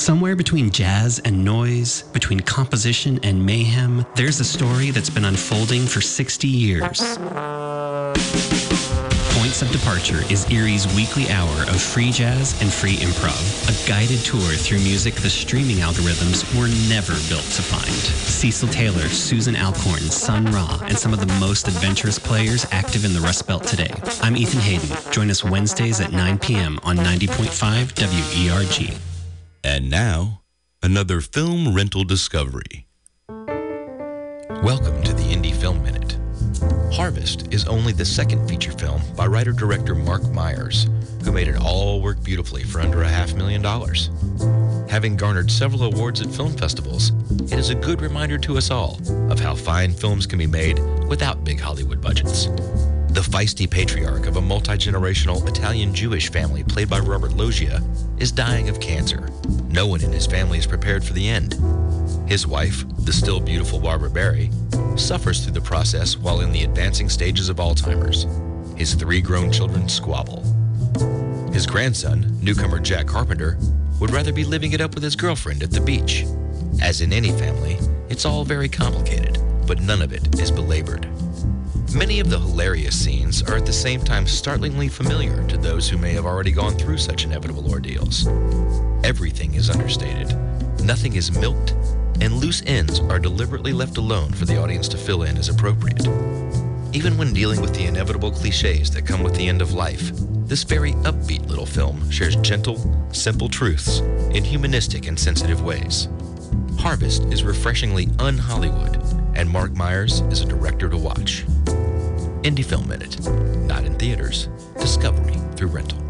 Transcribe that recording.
Somewhere between jazz and noise, between composition and mayhem, there's a story that's been unfolding for 60 years. Points of Departure is Erie's weekly hour of free jazz and free improv, a guided tour through music the streaming algorithms were never built to find. Cecil Taylor, Susan Alcorn, Sun Ra, and some of the most adventurous players active in the Rust Belt today. I'm Ethan Hayden. Join us Wednesdays at 9 p.m. on 90.5 WERG. And now, another film rental discovery. Welcome to the Indie Film Minute. Harvest is only the second feature film by writer-director Mark Myers, who made it all work beautifully for under $500,000. Having garnered several awards at film festivals, it is a good reminder to us all of how fine films can be made without big Hollywood budgets. The feisty patriarch of a multi-generational Italian-Jewish family played by Robert Loggia is dying of cancer. No one in his family is prepared for the end. His wife, the still beautiful Barbara Barry, suffers through the process while in the advancing stages of Alzheimer's. His 3 grown children squabble. His grandson, newcomer Jack Carpenter, would rather be living it up with his girlfriend at the beach. As in any family, it's all very complicated, but none of it is belabored. Many of the hilarious scenes are at the same time startlingly familiar to those who may have already gone through such inevitable ordeals. Everything is understated, nothing is milked, and loose ends are deliberately left alone for the audience to fill in as appropriate. Even when dealing with the inevitable cliches that come with the end of life, this very upbeat little film shares gentle, simple truths in humanistic and sensitive ways. Harvest is refreshingly un-Hollywood, and Mark Myers is a director to watch. Indie Film Minute, not in theaters, discovery through rental.